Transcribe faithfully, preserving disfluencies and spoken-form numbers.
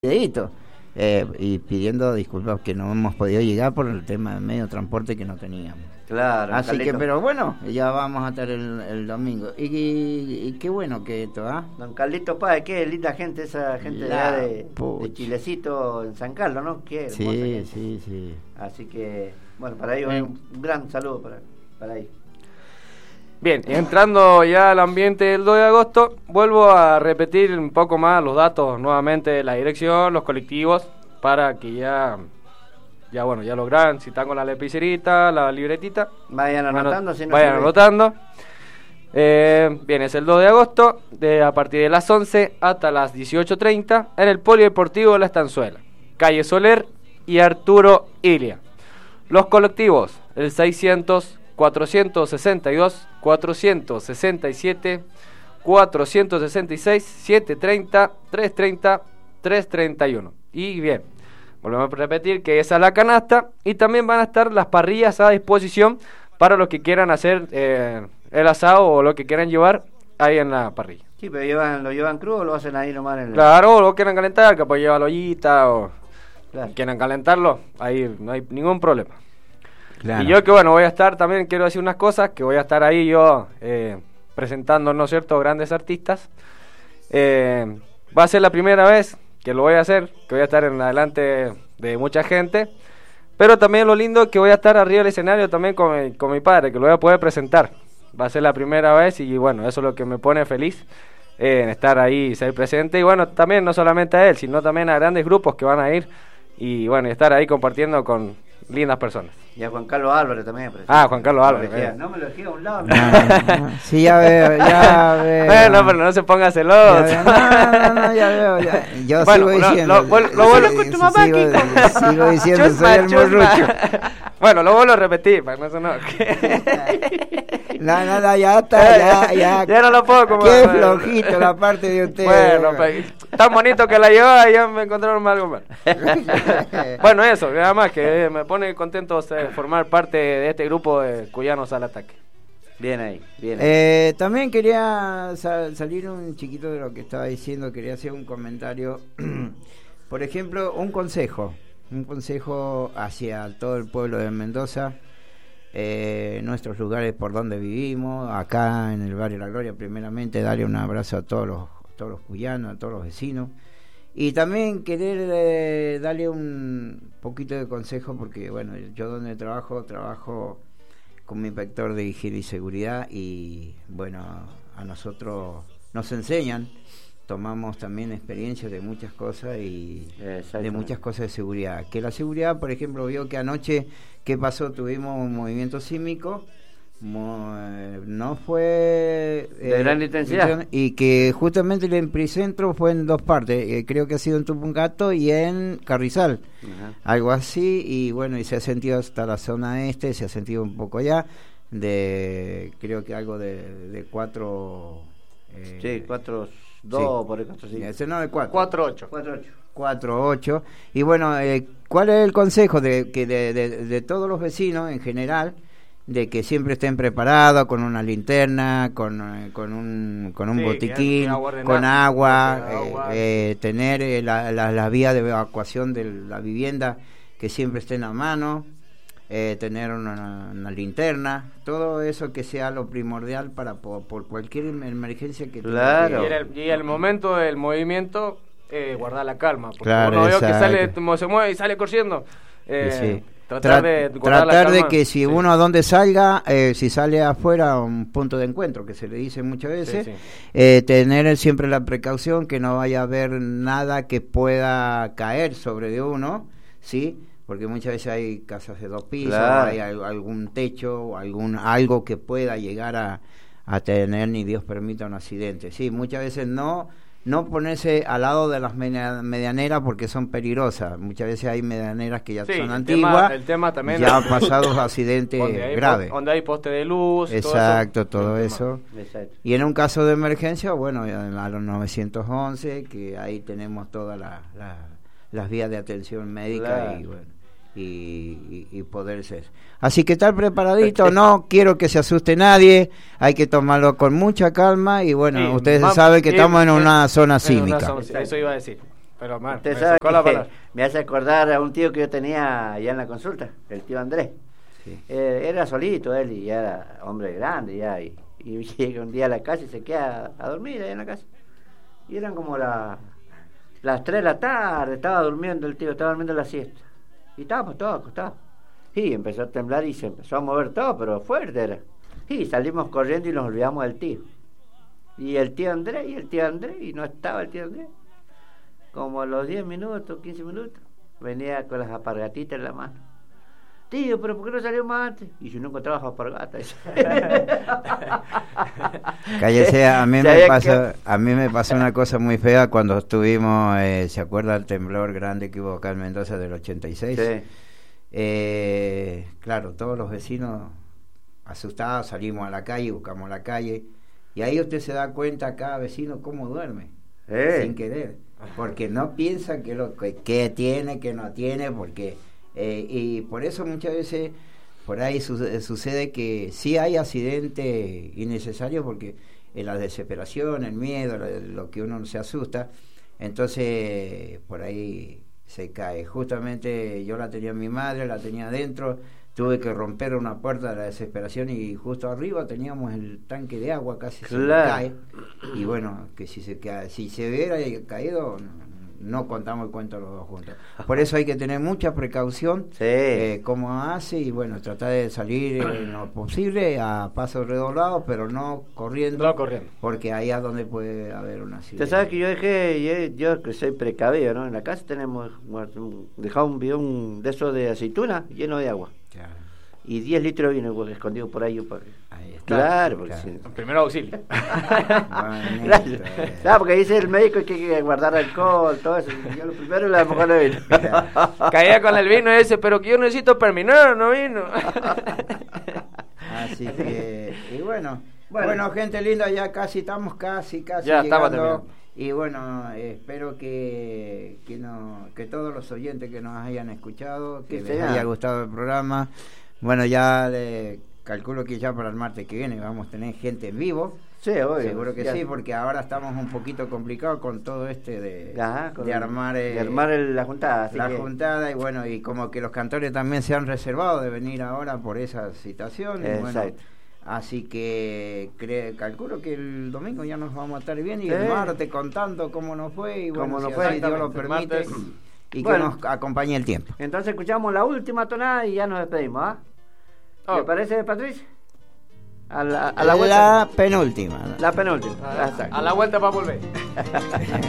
videíto, eh, y pidiendo disculpas que no hemos podido llegar por el tema del medio de transporte que no teníamos. Claro, así Carlito. que, pero bueno, ya vamos a estar el, el domingo. Y, y, y qué bueno que esto, ¿ah? ¿eh? Don Carlito Páez, qué linda gente, esa gente La de, de Chilecito en San Carlos, ¿no? Qué hermosa sí, gente. sí, sí. Así que, bueno, para ellos eh. un gran saludo para, para ellos. Bien, entrando ya al ambiente del dos de agosto, vuelvo a repetir un poco más los datos nuevamente de la dirección, los colectivos, para que ya, ya bueno, ya lo graben, si están con la lapicerita, la libretita. Vayan anotando, si no Vayan sirve. anotando. Eh, bien, es el dos de agosto, de, a partir de las once hasta las dieciocho treinta, en el Polideportivo de La Estanzuela, calle Soler y Arturo Ilia. Los colectivos, el seiscientos, cuatrocientos sesenta y dos, cuatrocientos sesenta y siete, cuatrocientos sesenta y seis, setecientos treinta, trescientos treinta, trescientos treinta y uno. Y bien, volvemos a repetir que esa es la canasta, y también van a estar las parrillas a disposición para los que quieran hacer eh, el asado o lo que quieran llevar ahí en la parrilla. Sí, pero llevan, lo llevan crudo o lo hacen ahí nomás en el... Claro, o lo quieran calentar, que pues lleva la ollita o Claro. quieran calentarlo, ahí no hay ningún problema. Claro. Y yo que bueno, voy a estar también, quiero decir unas cosas, que voy a estar ahí yo eh, presentando, ¿no es cierto?, grandes artistas. Eh, va a ser la primera vez que lo voy a hacer, que voy a estar en adelante de mucha gente, pero también lo lindo es que voy a estar arriba del escenario también con mi, con mi padre, que lo voy a poder presentar. Va a ser la primera vez y bueno, eso es lo que me pone feliz, eh, en estar ahí y ser presente. Y bueno, también no solamente a él, sino también a grandes grupos que van a ir y bueno, y estar ahí compartiendo con lindas personas. Y a Juan Carlos Álvarez también. Ah, Juan Carlos Álvarez. No, eh. no me lo dejé a un lado. No, no, no. Sí, ya veo, ya veo. Bueno, pero no se ponga celoso. Ya veo. No, no, no, ya veo. Ya. Yo Bueno, sigo lo- diciendo. lo- lo- lo vuelvo sí, con tu mamá, sigo, Kiko. sigo diciendo, Chusma, soy el chusma. morrucho. Bueno, lo vuelvo a repetir, para que no se enoje. No, no, no, ya está, ya, ya. Ya no lo puedo como... Qué flojito la parte de usted. Bueno, pues, tan bonito que la llevaba y ya me encontraron algo mal. Bueno, eso, nada más que me pone contento eh, formar parte de este grupo de Cuyanos al Ataque. Bien ahí, bien ahí. Eh, también quería sal- salir un chiquito de lo que estaba diciendo, quería hacer un comentario. Por ejemplo, un consejo, un consejo hacia todo el pueblo de Mendoza, eh, nuestros lugares por donde vivimos, acá en el barrio La Gloria, primeramente darle un abrazo a todos los, todos los cuyanos, a todos los vecinos, y también querer eh, darle un poquito de consejo, porque bueno, yo donde trabajo, trabajo como inspector de higiene y seguridad, y bueno, a nosotros nos enseñan, tomamos también experiencia de muchas cosas y de muchas cosas de seguridad. Que la seguridad, por ejemplo, vio que anoche, ¿qué pasó? Tuvimos un movimiento sísmico, mo, eh, no fue... De gran intensidad. Y que justamente el epicentro fue en dos partes, eh, creo que ha sido en Tupungato y en Carrizal, uh-huh. Algo así, y bueno, y se ha sentido hasta la zona este, se ha sentido un poco allá, de creo que algo de, de cuatro... Eh, sí, cuatro... Dos sí. por el cuatro, sí. Ese no, de cuatro. Cuatro, ocho. Cuatro, ocho. Cuatro, ocho. Y bueno, eh, ¿cuál es el consejo de que de, de, de todos los vecinos en general? De que siempre estén preparados con una linterna, con, eh, con un, con un sí, botiquín, agua con agua, agua. Eh, eh, tener eh, la, la, la vía de evacuación de la vivienda que siempre estén a mano. Eh, tener una, una linterna, todo eso que sea lo primordial para por, por cualquier emergencia que claro. tenga. Y, el, y el momento del movimiento, eh, guardar la calma, porque claro, uno veo que sale, se mueve y sale corriendo. Eh, sí. Tratar, Tra- de, tratar la de calma, que si sí. uno a donde salga, eh, si sale afuera, un punto de encuentro, que se le dice muchas veces, sí, sí. Eh, tener siempre la precaución que no vaya a haber nada que pueda caer sobre de uno, ¿sí? Porque muchas veces hay casas de dos pisos, claro. Hay algún techo o algún algo que pueda llegar a, a tener, ni Dios permita, un accidente. Sí, muchas veces no no ponerse al lado de las medianeras porque son peligrosas. Muchas veces hay medianeras que ya sí, son el antiguas, tema, el tema también ya han pasado accidentes graves. Donde hay poste de luz. Exacto, todo eso. Todo eso. Exacto. Y en un caso de emergencia, bueno, a los novecientos once, que ahí tenemos todas la, la, las vías de atención médica, claro. y bueno. Y, y, y poder ser. Así que estar preparadito, no quiero que se asuste nadie, hay que tomarlo con mucha calma y bueno, sí, ustedes más, saben que sí, estamos en sí, una zona en sísmica. Una zona, eso iba a decir. Pero man, Usted me sabe sacó la que palabra. me hace acordar a un tío que yo tenía allá en la consulta, el tío Andrés. Sí. Eh, era solito él y ya era hombre grande ya. Y, y llega un día a la casa y se queda a dormir ahí en la casa. Y eran como la, las tres de la tarde, estaba durmiendo el tío, estaba durmiendo la siesta. Y estábamos todos acostados. Y empezó a temblar y se empezó a mover todo, pero fuerte era. Y salimos corriendo y nos olvidamos del tío. Y el tío Andrés, y el tío Andrés, y no estaba el tío Andrés. Como a los diez minutos, quince minutos, venía con las alpargatitas en la mano. Tío, pero ¿por qué no salió más antes? Y yo no encontraba alpargatas. Cállese, a mí me pasó, a mí me pasó una cosa muy fea cuando estuvimos, eh, ¿se acuerda el temblor grande que hubo acá en Mendoza del ochenta y seis? Sí. Eh, claro, todos los vecinos asustados salimos a la calle, buscamos la calle, y ahí usted se da cuenta cada vecino cómo duerme, Eh. sin querer, porque no piensa que lo que, que tiene, que no tiene, porque eh, y por eso muchas veces por ahí su, sucede que sí hay accidentes innecesarios, porque en la desesperación, el miedo, lo, lo que uno se asusta, entonces por ahí se cae. Justamente yo la tenía mi madre, la tenía adentro, tuve que romper una puerta de la desesperación y justo arriba teníamos el tanque de agua, casi claro. se me cae. Y bueno, que si se cae, si se hubiera caído, no, no contamos el cuento los dos juntos. Por eso hay que tener mucha precaución, Sí. eh, como hace, y bueno, tratar de salir en lo posible a pasos redoblados, pero no corriendo, No corriendo. porque ahí es donde puede haber una Usted sabe que yo dejé, yo, yo que soy precavido, ¿no? En la casa tenemos dejado un bidón de esos de aceituna lleno de agua. Claro. Y diez litros de vino pues, escondido por ahí. Para... Ahí está. Claro, porque Claro. sí. Primero auxilio. Bonito, Claro. eh. Claro, porque dice el médico que hay que guardar alcohol, todo eso. Yo lo primero es la mejor de vino. Caía con el vino ese, pero que yo necesito perminar, no vino. Así que, y bueno, Bueno. bueno, gente linda, ya casi estamos, casi, casi Ya estamos llegando. terminando. Y bueno, eh, espero que que, no, que todos los oyentes que nos hayan escuchado, que Sí, les señor. haya gustado el programa. Bueno, ya eh, calculo que ya para el martes que viene vamos a tener gente en vivo. Sí, obvio. Seguro que Ya. sí, porque ahora estamos un poquito complicados con todo este de, Ajá, con de armar, eh, de armar el- la juntada. así la que- juntada, y bueno, y como que los cantores también se han reservado de venir ahora por esa situación. Y bueno, Exacto. así que cre- calculo que el domingo ya nos vamos a estar bien, y Sí. el martes contando cómo nos fue, y bueno, Cómo nos si fue, así Dios lo exactamente, permite, el martes. y Bueno. que nos acompañe el tiempo. Entonces escuchamos la última tonada y ya nos despedimos, ¿ah? Oh. ¿Le parece, Patricia? A la, a la la vuelta. penúltima. La penúltima. A, Exacto. a la vuelta para volver.